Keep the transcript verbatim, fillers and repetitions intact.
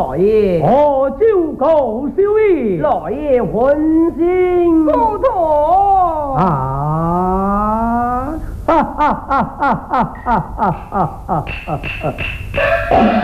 老爷， 何酒够消矣？ 老爷浑身骨头啊！哈哈哈哈哈哈哈哈哈！